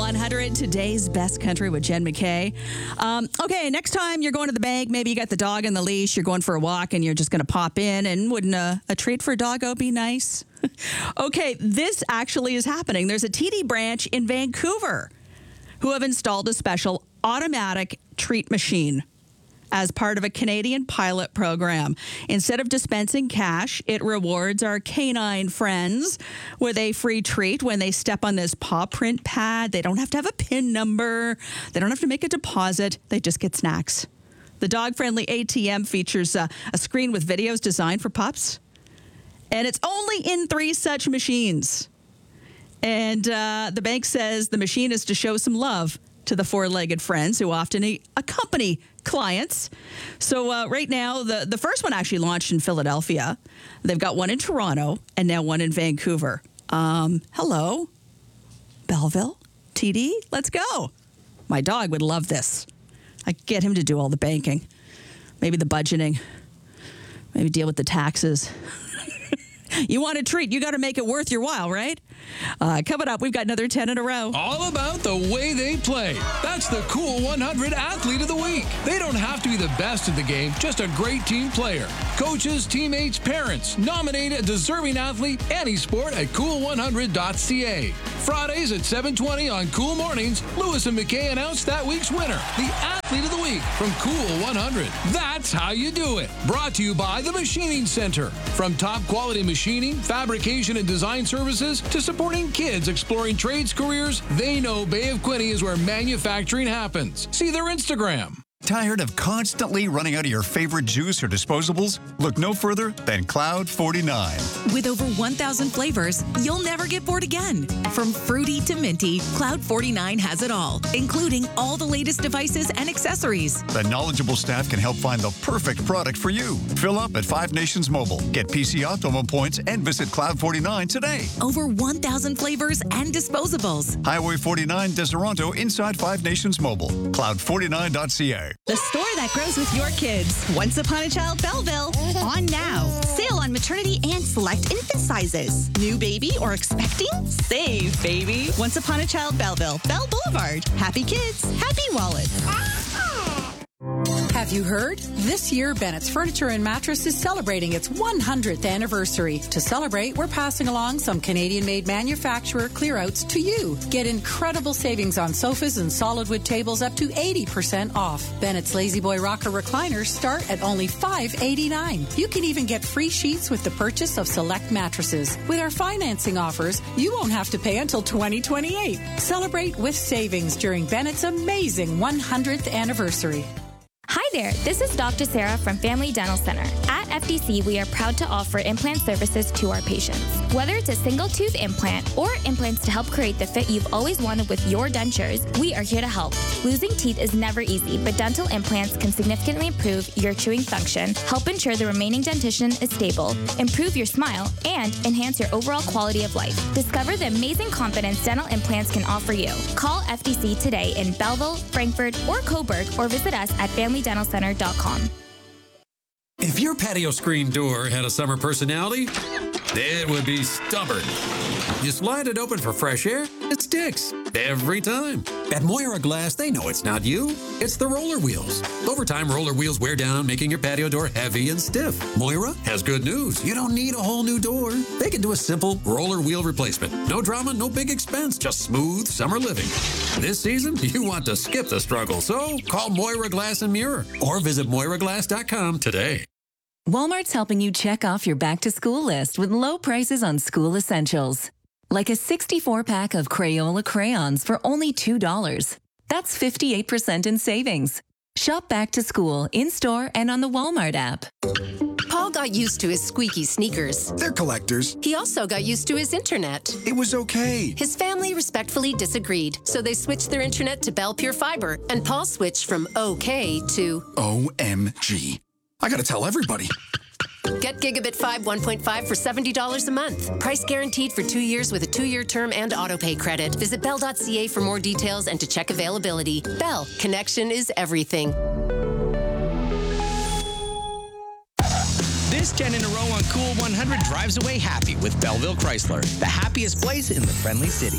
100, today's best country with Jen McKay. Okay, next time you're going to the bank, maybe you got the dog on the leash, you're going for a walk, and you're just going to pop in, and wouldn't a treat for a doggo be nice? Okay, this actually is happening. There's a TD branch in Vancouver who have installed a special automatic treat machine as part of a Canadian pilot program. Instead of dispensing cash, it rewards our canine friends with a free treat when they step on this paw print pad. They don't have to have a PIN number. They don't have to make a deposit. They just get snacks. The dog-friendly ATM features a screen with videos designed for pups. And it's only in 3 such machines. And the bank says the machine is to show some love to the 4-legged friends who often accompany clients. So right now, the first one actually launched in Philadelphia. They've got one in Toronto and now one in Vancouver. Hello, Belleville, TD, let's go. My dog would love this. I could get him to do all the banking, maybe the budgeting, maybe deal with the taxes. You want a treat, you got to make it worth your while, right? Coming up, we've got another 10 in a row. All about the way they play. That's the Cool 100 Athlete of the Week. They don't have to be the best at the game, just a great team player. Coaches, teammates, parents, nominate a deserving athlete any sport at cool100.ca. Fridays at 7:20 on Cool Mornings, Lewis and McKay announce that week's winner, the Athlete of the Week from Cool 100. That's how you do it. Brought to you by the Machining Center. From top quality machining, fabrication, and design services to supporting kids exploring trades careers, they know Bay of Quinte is where manufacturing happens. See their Instagram. Tired of constantly running out of your favorite juice or disposables? Look no further than Cloud 49. With over 1,000 flavors, you'll never get bored again. From fruity to minty, Cloud 49 has it all, including all the latest devices and accessories. The knowledgeable staff can help find the perfect product for you. Fill up at 5 Nations Mobile. Get PC Optimum points and visit Cloud 49 today. Over 1,000 flavors and disposables. Highway 49, Deseronto, inside 5 Nations Mobile. Cloud49.ca. The store that grows with your kids. Once Upon a Child Belleville. On now. Sale on maternity and select infant sizes. New baby or expecting? Save, baby. Once Upon a Child Belleville. Bell Boulevard. Happy kids. Happy wallets. Have you heard? This year, Bennett's Furniture and Mattress is celebrating its 100th anniversary. To celebrate, we're passing along some Canadian-made manufacturer clear-outs to you. Get incredible savings on sofas and solid wood tables up to 80% off. Bennett's Lazy Boy Rocker recliners start at only $5.89. You can even get free sheets with the purchase of select mattresses. With our financing offers, you won't have to pay until 2028. Celebrate with savings during Bennett's amazing 100th anniversary. Hi there, this is Dr. Sarah from Family Dental Center. At FDC, we are proud to offer implant services to our patients. Whether it's a single tooth implant or implants to help create the fit you've always wanted with your dentures, we are here to help. Losing teeth is never easy, but dental implants can significantly improve your chewing function, help ensure the remaining dentition is stable, improve your smile, and enhance your overall quality of life. Discover the amazing confidence dental implants can offer you. Call FDC today in Belleville, Frankfurt, or Coburg, or visit us at FamilyDentalCenter.com. If your patio screen door had a summer personality, it would be stubborn. You slide it open for fresh air, it sticks. Every time. At Moira Glass, they know it's not you. It's the roller wheels. Over time, roller wheels wear down, making your patio door heavy and stiff. Moira has good news. You don't need a whole new door. They can do a simple roller wheel replacement. No drama, no big expense, just smooth summer living. This season, you want to skip the struggle, so call Moira Glass and Mirror or visit MoiraGlass.com today. Walmart's helping you check off your back-to-school list with low prices on school essentials. Like a 64-pack of Crayola crayons for only $2. That's 58% in savings. Shop back to school in-store and on the Walmart app. Paul got used to his squeaky sneakers. They're collectors. He also got used to his internet. It was okay. His family respectfully disagreed, so they switched their internet to Bell Pure Fiber, and Paul switched from okay to OMG. I gotta tell everybody. Get Gigabit 5 1.5 for $70 a month. Price guaranteed for 2 years with a 2-year term and autopay credit. Visit Bell.ca for more details and to check availability. Bell, connection is everything. This 10 in a row on Cool 100 drives away happy with Belleville Chrysler, the happiest place in the friendly city.